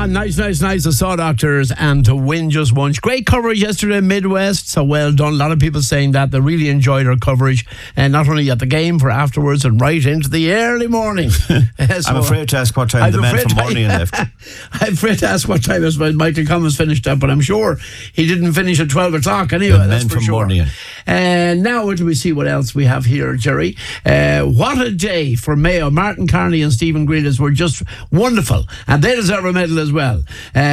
Nice. The Saw Doctors and To Win Just Once. Great coverage yesterday in Midwest, so well done. A lot of people saying that they really enjoyed our coverage, and not only at the game, for afterwards and right into the early morning. I'm afraid to ask what time the man from Morning left. I'm afraid to ask what time Michael Cummins finished up, but I'm sure he didn't finish at 12 o'clock anyway. The that's man for from sure. Morning. And now do we see what else we have here, Jerry? What a day for Mayo. Martin Carney and Stephen Grealish were just wonderful, and they deserve a medal as well.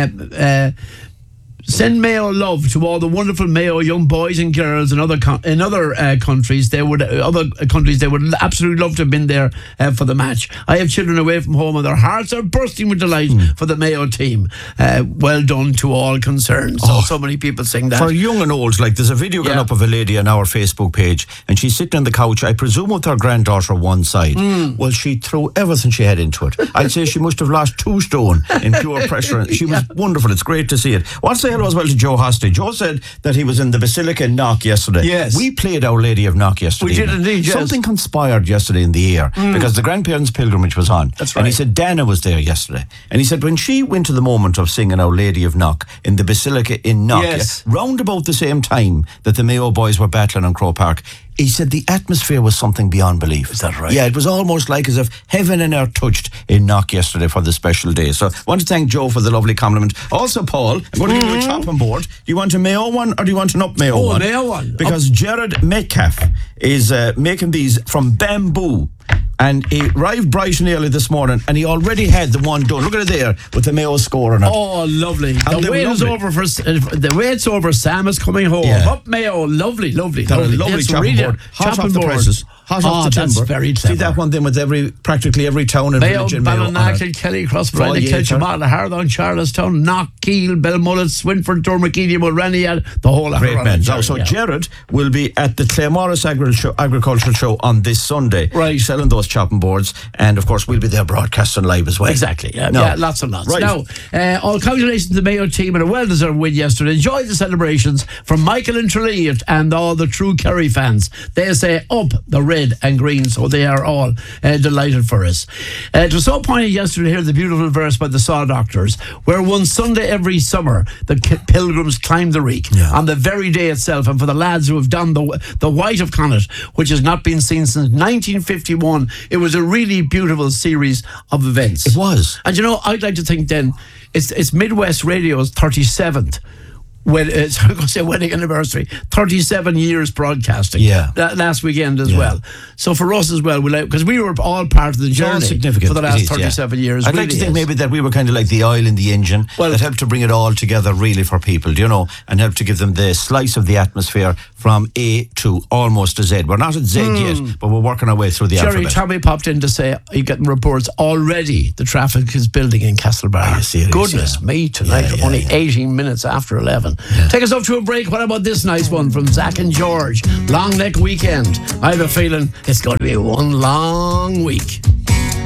Send Mayo love to all the wonderful Mayo young boys and girls in other countries. They would absolutely love to have been there for the match. I have children away from home, and their hearts are bursting with delight for the Mayo team. Well done to all concerned. So many people saying that. For young and old, like there's a video going up of a lady on our Facebook page, and she's sitting on the couch, I presume with her granddaughter one side. Well, she threw everything she had into it. I'd say she must have lost 2 stone in pure pressure. She was wonderful. It's great to see it. What's the as well to Joe Hosty. Joe said that he was in the Basilica in Knock yesterday. Yes. We played Our Lady of Knock yesterday. We did indeed, yes. Something conspired yesterday in the air because the grandparents' pilgrimage was on. That's right. And he said Dana was there yesterday. And he said when she went to the moment of singing Our Lady of Knock in the Basilica in Knock, round about the same time that the Mayo boys were battling on Croke Park, he said the atmosphere was something beyond belief. Is that right? Yeah, it was almost like as if heaven and earth touched in Knock yesterday for the special day. So I want to thank Joe for the lovely compliment. Also, Paul, I'm going to give you a chopping board. Do you want a Mayo one or do you want an up Mayo one? Mayo one. Because Jared Metcalf is making these from bamboo. And he arrived bright and early this morning, and he already had the one done. Look at it there with the Mayo score on it. Oh, lovely! And The wait is over. Sam is coming home. Yeah. Up Mayo, lovely. Lovely That's chopping really board. Hot chopping off the board. presses. Hot off the timber. That's very clever. See that one then with practically every town and Mayo, village in Mayo. Ballinackel, Kelly, Crossbrine, Kilchimala, Hardon, Charlestown, Knock, Keel, Belmullet, Swinford, Dormakeedy, Mulrenny, the whole lot. Great men. So Jared will be at the Claremorris Agricultural Show on this Sunday, right, selling those chopping boards, and of course we'll be there broadcasting live as well. Exactly. Yeah, lots and lots. Right. Now, all congratulations to the Mayo team and a well-deserved win yesterday. Enjoy the celebrations from Michael and Tralee and all the true Kerry fans. They say up the red and green, so they are all delighted for us. It was so poignant yesterday to hear the beautiful verse by the Saw Doctors, where one Sunday every summer the pilgrims climb the reek on the very day itself, and for the lads who have done the White of Connacht, which has not been seen since 1951, it was a really beautiful series of events. It was. And I'd like to think then it's Midwest Radio's 37th wedding anniversary, 37 years broadcasting. Last weekend as well. So for us as well, because we were all part of the journey for the last 37 years. I'd like to think maybe that we were kind of like the oil in the engine that helped to bring it all together really for people, and helped to give them the slice of the atmosphere from A to almost to Z. We're not at Z yet, but we're working our way through the alphabet. Tommy popped in to say you're getting reports already the traffic is building in Castlebar. Goodness me, tonight, only 18 minutes after 11. Take us up to a break. What about this nice one from Zach and George? Long Neck Weekend. I have a feeling it's going to be one long week.